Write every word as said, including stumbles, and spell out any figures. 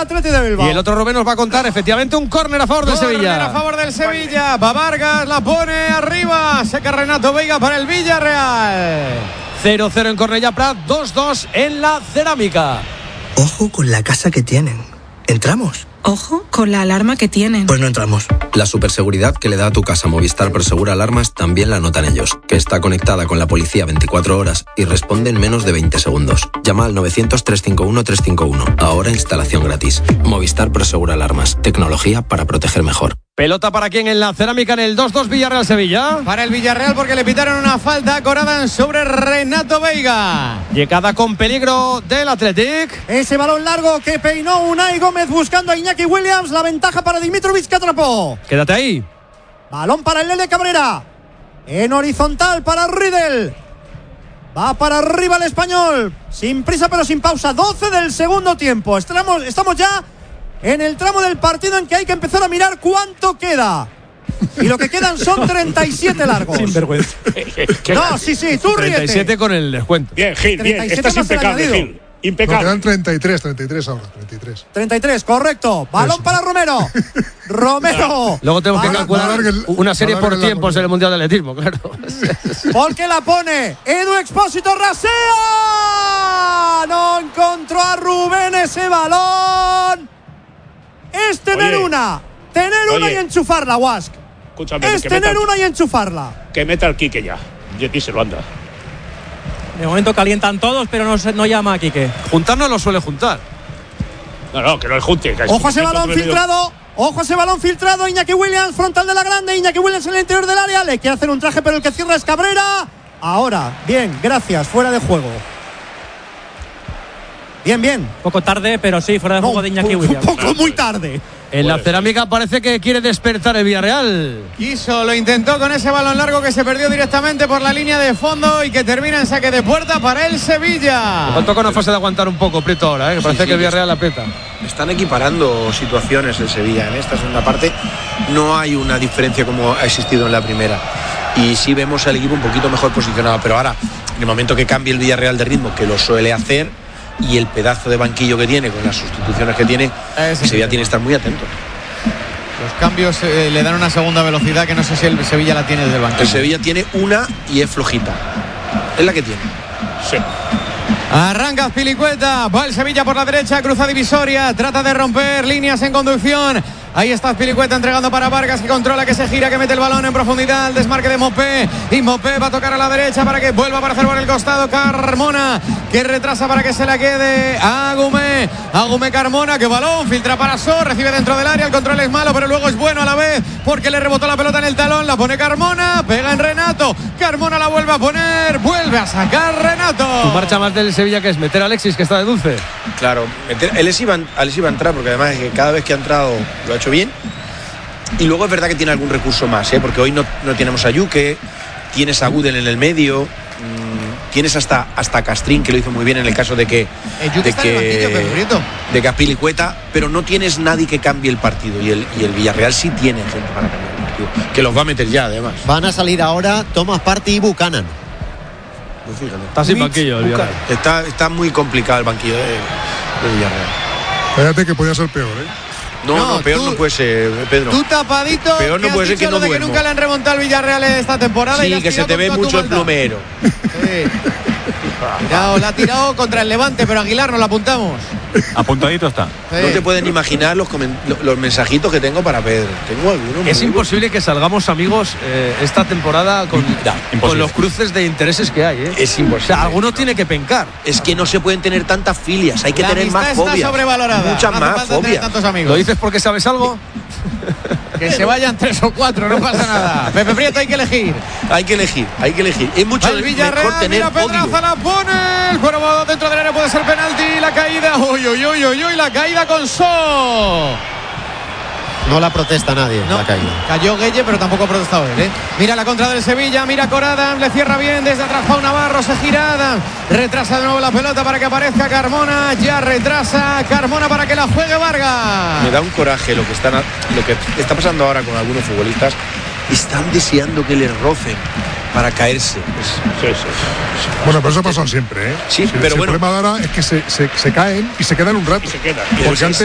Athletic de Bilbao. Y el otro Rubén nos va a contar efectivamente un córner a favor del Sevilla. Córner a favor del Sevilla. Va Vargas, la pone arriba. Seca Renato Veiga para el Villarreal. cero cero en Cornellà Prat, dos dos en la Cerámica. Ojo con la casa que tienen. ¿Entramos? Ojo con la alarma que tienen. Pues no entramos. La superseguridad que le da a tu casa Movistar Prosegura Alarmas también la notan ellos, que está conectada con la policía veinticuatro horas y responde en menos de veinte segundos. Llama al novecientos, trescientos cincuenta y uno, trescientos cincuenta y uno. Ahora instalación gratis. Movistar Prosegura Alarmas. Tecnología para proteger mejor. Pelota para quién en la Cerámica en el dos dos Villarreal-Sevilla. Para el Villarreal porque le pitaron una falta a Corada sobre Renato Veiga. Llegada con peligro del Athletic. Ese balón largo que peinó Unai Gómez buscando a Iñaki Williams. La ventaja para Dimitrovic que atrapó. Quédate ahí. Balón para el Lele Cabrera. En horizontal para Riedel. Va para arriba el español. Sin prisa pero sin pausa. doce del segundo tiempo. Estamos, estamos ya en el tramo del partido en que hay que empezar a mirar cuánto queda. Y lo que quedan son treinta y siete largos. Sin vergüenza. No, sí, sí, tú ríete. treinta y siete con el descuento. Bien, Gil, bien. Estás impecable, Gil. Impecable. No, quedan treinta y tres, treinta y tres ahora, treinta y tres. treinta y tres, correcto. Balón Eso. para Romero. Romero. Luego tenemos que Para- calcular una serie por tiempos en el Mundial de Atletismo, claro. Porque la pone Edu Expósito, rasea. No encontró a Rubén ese balón. Es tener Oye. una. Tener una Oye. y enchufarla, Wask. Escúchame, Es que meta tener el- una y enchufarla. Que meta el Quique ya. Y díselo, anda. De momento calientan todos, pero no, se- no llama a Quique. Juntar no lo suele juntar. No, no, que no el junte. que Ojo a ese es- balón medio- filtrado. Ojo a ese balón filtrado. Iñaki Williams, frontal de la grande. Iñaki Williams en el interior del área. Le quiere hacer un traje, pero el que cierra es Cabrera. Ahora, bien, gracias. Fuera de juego. Bien, bien. Poco tarde, pero sí, fuera de No, juego de Iñaki un Williams. poco muy tarde. En la Cerámica parece que quiere despertar el Villarreal. Quiso, lo intentó con ese balón largo que se perdió directamente por la línea de fondo y que termina en saque de puerta para el Sevilla. Le toca una fase de aguantar un poco Prieto ahora, ¿eh? Que parece sí, que el Villarreal aprieta. Están equiparando situaciones el Sevilla. En esta segunda parte no hay una diferencia como ha existido en la primera. Y sí vemos al equipo un poquito mejor posicionado. Pero ahora, en el momento que cambie el Villarreal de ritmo, que lo suele hacer, y el pedazo de banquillo que tiene, con las sustituciones que tiene, el Sevilla tiene que estar muy atento. Los cambios eh, le dan una segunda velocidad que no sé si el Sevilla la tiene desde el banquillo. El Sevilla tiene una y es flojita. Es la que tiene. Sí. Arranca Azpilicueta, va el Sevilla por la derecha, cruza divisoria, trata de romper líneas en conducción. Ahí está Azpilicueta entregando para Vargas, que controla, que se gira, que mete el balón en profundidad, el desmarque de Mopé, y Mopé va a tocar a la derecha para que vuelva para hacer por el costado Carmona, que retrasa para que se la quede a Agumé, Agumé Carmona, que balón, filtra para So, recibe dentro del área, el control es malo, pero luego es bueno a la vez, porque le rebotó la pelota en el talón, la pone Carmona, pega en Renato, Carmona la vuelve a poner, vuelve a sacar Renato. Tu marcha más del Sevilla, que es meter a Alexis, que está de dulce. Claro, meter- él les iba, a- les iba a entrar, porque además es que cada vez que ha entrado lo ha hecho bien. Y luego es verdad que tiene algún recurso más, ¿eh? Porque hoy no, no tenemos a Yuque, tienes a Gudel en el medio, mmm, tienes hasta, hasta Castrín, que lo hizo muy bien en el caso de que Eh, Yuque de está en el banquillo, Pepe Prieto. de que Azpilicueta, pero no tienes nadie que cambie el partido, y el, y el Villarreal sí tiene gente para cambiar el partido, que los va a meter ya además. Van a salir ahora Thomas Partey y Buchanan. Pues fíjate. Está sin banquillo el Villarreal. Está, está muy complicado el banquillo de, de Villarreal. Fíjate que podía ser peor, ¿eh? No, No, no, peor tú- no puede ser, Pedro. Tú tapadito, Peor no que puede has ser que dicho no lo de que duermo. nunca le han remontado al Villarreal esta temporada. y le Sí, has que se tirado te con ve toda tu mucho el maldad. plumero. Sí. Tirado, la ha tirado contra el Levante, pero Aguilar nos la apuntamos. Apuntadito está. Sí. No te pueden imaginar los, comen- lo- los mensajitos que tengo para Pedro. Tengo algunos. Es muy imposible que salgamos amigos eh, esta temporada con, con los cruces de intereses que hay, ¿eh? Es imposible. O sea, alguno tiene que pencar. Es que no se pueden tener tantas filias, hay que La tener amistad más está fobias. sobrevalorada. Muchas No hace más falta tener fobias. tantos amigos. ¿Lo dices porque sabes algo? Que se vayan tres o cuatro, no pasa nada. Pepe Prieto, hay que elegir. Hay que elegir, hay que elegir. Es mucho Va el Villarreal, mejor tener mira Pedraza, odio. la pone. El cuervo dentro del área puede ser penalti. La caída, uy, uy, uy, uy, uy, la caída con So. No la protesta nadie, No, la caída. cayó Gueye, pero tampoco ha protestado él, ¿eh? Mira la contra del Sevilla, mira Corada, le cierra bien desde atrás Pau Navarro, se gira Adam, retrasa de nuevo la pelota para que aparezca Carmona, ya retrasa Carmona para que la juegue Vargas. Me da un coraje lo que están, lo que está pasando ahora con algunos futbolistas. Están deseando que les rocen para caerse. Es- Sí, sí, sí. Bueno, pero eso pasa siempre, ¿eh? Sí, Si- pero si bueno. El problema de ahora es que se, se, se caen y se quedan un rato. Y se queda. Porque antes